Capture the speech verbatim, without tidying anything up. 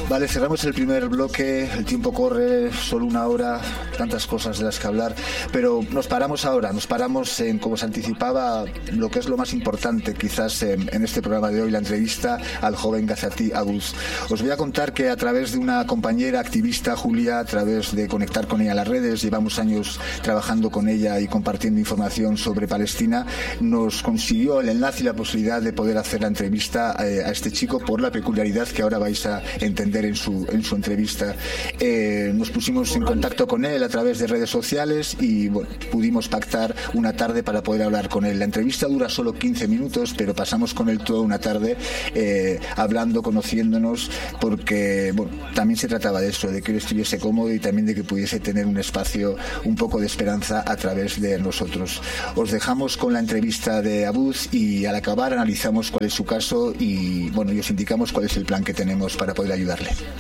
Vale, cerramos el primer bloque, el tiempo corre, solo una hora, tantas cosas de las que hablar, pero nos paramos ahora, nos paramos en, como se anticipaba, lo que es lo más importante quizás en, en este programa de hoy, la entrevista al joven Gazati Abuz. Os voy a contar que a través de una compañera activista, Julia, a través de conectar con ella en las redes, llevamos años trabajando con ella y compartiendo información sobre Palestina, nos consiguió el enlace y la posibilidad de poder hacer la entrevista eh, a este chico por la peculiaridad que ahora vais a entender en su, en su entrevista. Eh, nos pusimos en contacto con él a través de redes sociales y bueno, pudimos pactar una tarde para poder hablar con él. La entrevista dura solo quince minutos, pero pasamos con él toda una tarde eh, hablando, conociéndonos, porque bueno, también se trataba de eso, de que él estuviese cómodo y también de que pudiese tener un espacio, un poco de esperanza a través de nosotros. Os dejamos con la entrevista de Abuz y al acabar analizamos cuál es su caso y bueno, y os indicamos cuál es el plan que tenemos para poder ayudarle.